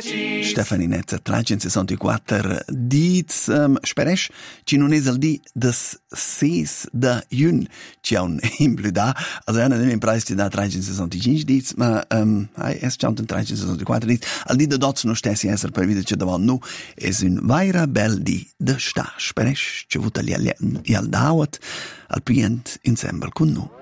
Stefani Netza, 364 dits, speresch, ci non es al di des 6 de jun, ci ha un impludà, also ja, non è in preis ci da 365 dits, ma es c'ha un 364 dits, al di de dots no stessi esser per video ci davant nu, es un vaira bel di de sta, speresch, ci vuta li al dauat, al pient insembel con nu.